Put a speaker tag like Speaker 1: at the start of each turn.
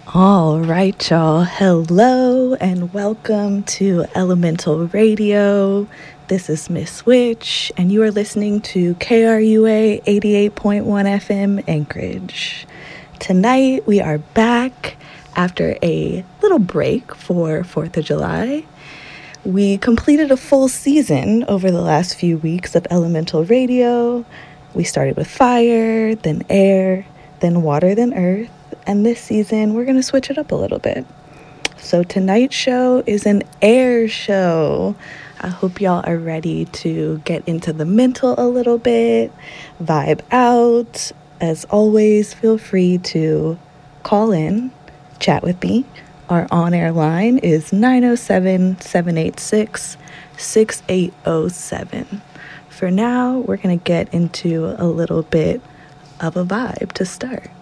Speaker 1: All right, y'all. Hello and welcome to Elemental Radio. This is Miss Witch, and you are listening to KRUA 88.1 FM Anchorage. Tonight, we are back after a little break for 4th of July. We completed a full season over the last few weeks of Elemental Radio. We started with fire, then air, then water, then earth. And this season, we're going to switch it up a little bit. So tonight's show is an air show. I hope y'all are ready to get into the mental a little bit, vibe out. As always, feel free to call in, chat with me. Our on-air line is 907-786-6807. For now, we're going to get into a little bit of a vibe to start.